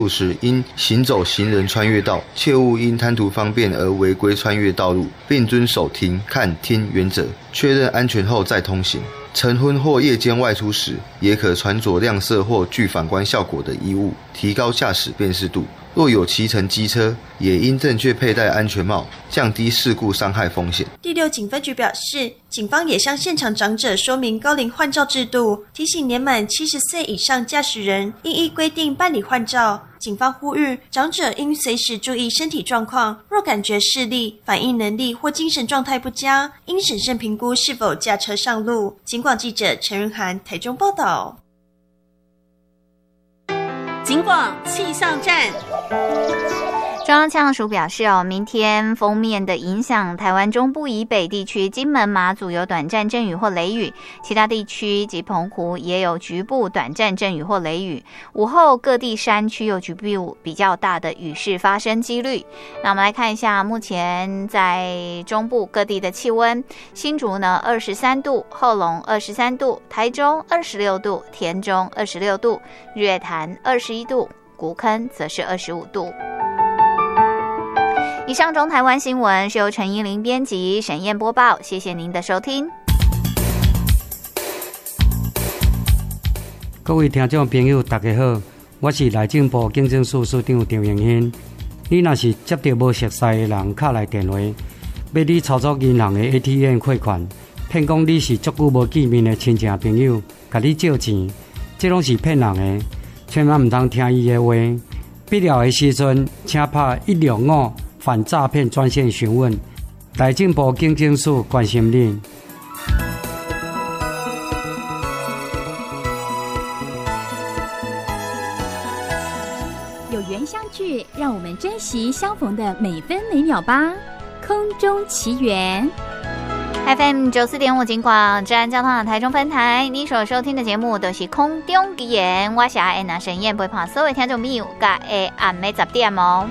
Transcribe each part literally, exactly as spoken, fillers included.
路时应行走行人穿越道，切勿因贪图方便而违规穿越道路，并遵守停、看、听原则，确认安全后再通行。晨昏或夜间外出时，也可穿着亮色或具反光效果的衣物，提高驾驶辨识度。若有骑乘机车，也应正确佩戴安全帽，降低事故伤害风险。 第六警分局表示，警方也向现场长者说明高龄换照制度，提醒年满七十岁以上驾驶人应依规定办理换照。警方呼吁长者应随时注意身体状况，若感觉视力、反应能力或精神状态不佳，应审慎评估是否驾车上路。警广记者陈润涵台中报道。 警广气象站。 中央气象署表示哦，明天锋面的影响，台湾中部以北地区、金门、马祖有短暂阵雨或雷雨，其他地区及澎湖也有局部短暂阵雨或雷雨。午后各地山区有局部比较大的雨势发生几率。那我们来看一下，目前在中部各地的气温，新竹呢二十三度，后龙二十三度，台中二十六度，田中二十六度，日月潭二十一度，古坑则是二十五度。以上中台湾新闻是由陈依林编辑，沈燕播报，谢谢您的收听。 各位听众朋友大家好，我是内政部警政署署长张永兴。你若是接到无熟悉的人敲来电话，要你操作银行的 A T M 汇款，骗讲你是足久无见面的亲戚朋友，甲你借钱，这拢是骗人的，千万唔通听伊的话。必要的时阵，请拍一六五反诈骗专线询问，内政部警政署关心你。 有缘相聚，让我们珍惜相逢的每分每秒吧。空中奇缘 F M 九四点五警广治安交通的台中分台，你所收听的节目都是空中奇缘，我是阿恩娜沈燕，陪伴所有听众朋友，甲下暗暝十点哦。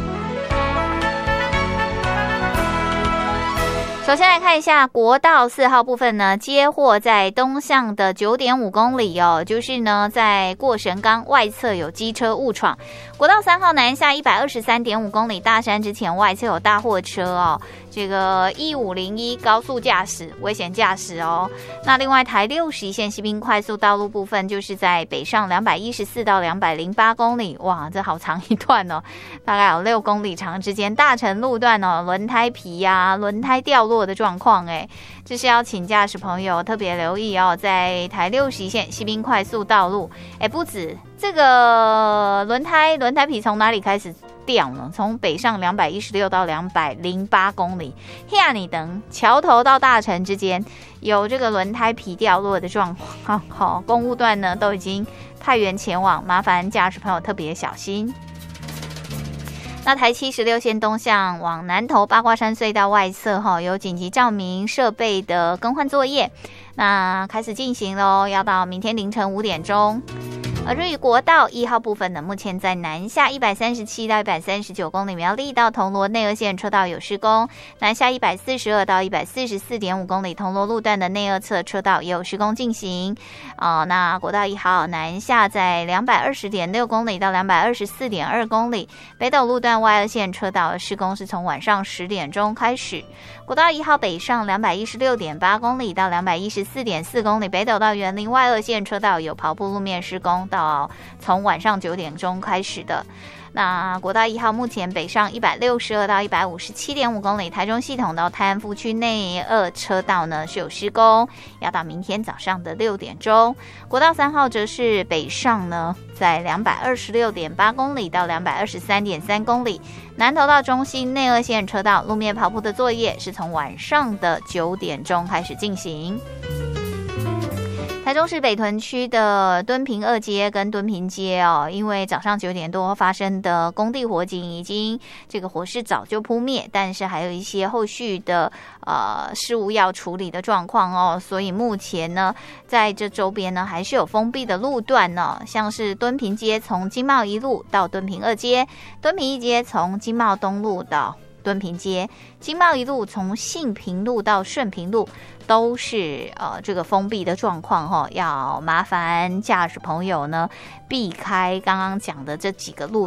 首先来看一下国道四号部分呢，接获在东向的 九点五公里哦，就是呢在过神冈外侧有机车误闯。国道三号南下 一百二十三点五公里大山之前外侧有大货车哦，这个一五零一高速驾驶危险驾驶哦。那另外台六十一线西滨快速道路部分，就是在北上两百一十四到两百零八公里，哇，这好长一段哦，大概有六公里长之间，大城路段哦，轮胎皮啊轮胎掉落的状况，哎，这是要请驾驶朋友特别留意哦，在台六十一线西滨快速道路，哎，不止这个轮胎轮胎皮从哪里开始掉呢？从北上两百一十六到两百零八公里，遐尼等桥头到大城之间有这个轮胎皮掉落的状况，好，公务段呢都已经派员前往，麻烦驾驶朋友特别小心。那台七十六线东向往南投八卦山隧道外侧哈，有紧急照明设备的更换作业，那开始进行咯，要到明天凌晨五点钟。而至于国道一号部分呢，目前在南下一百三十七到一百三十九公里苗栗到铜锣内二线车道有施工，南下一百四十二到一百四十四点五公里铜锣路段的内二侧车道也有施工进行。哦，那国道一号南下在两百二十点六公里到两百二十四点二公里，北斗路段外二线车道的施工是从晚上十点钟开始。国道一号北上两百一十六点八公里到两百一十四点四公里，北斗到园林外二线车道有跑步路面施工，到从晚上九点钟开始的。那国道一号目前北上一百六十二到一百五十七点五公里，台中系统到泰安夫区内二车道呢是有施工，要到明天早上的六点钟。国道三号则是北上呢，在两百二十六点八公里到两百二十三点三公里，南投到中心内二线车道路面跑步的作业是从晚上的九点钟开始进行。台中市北屯区的敦平二街跟敦平街哦，因为早上九点多发生的工地火警，已经这个火势早就扑灭，但是还有一些后续的呃事务要处理的状况哦，所以目前呢，在这周边呢还是有封闭的路段呢，像是敦平街从经贸一路到敦平二街，敦平一街从经贸东路到敦平街，经贸一路从信平路到顺平路都是呃这个封闭的状况哈、哦，要麻烦驾驶朋友呢避开刚刚讲的这几个路